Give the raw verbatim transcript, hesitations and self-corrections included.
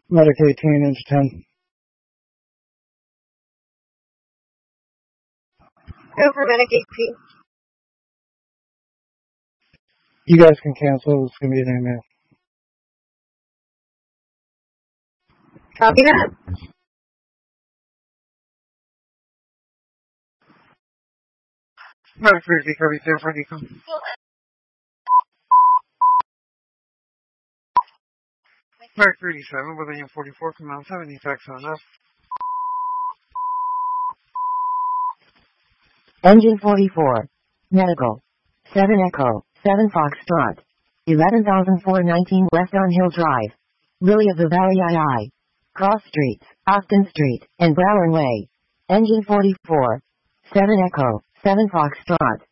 Medic eighteen, inch ten. Go for Medic eighteen. You guys can cancel. It's going to be an email. Copy that. Medic thirty, Kirby, San Francisco. Medic thirty-seven, with A M forty-four, come out seventy, effects on us. Engine forty-four. Medical. seven Echo, seven Foxtrot. eleven thousand four hundred nineteen West On Hill Drive. Lily of the Valley two I. Cross Streets, Austin Street, and Brower Way. Engine forty-four. seven Echo, seven Foxtrot.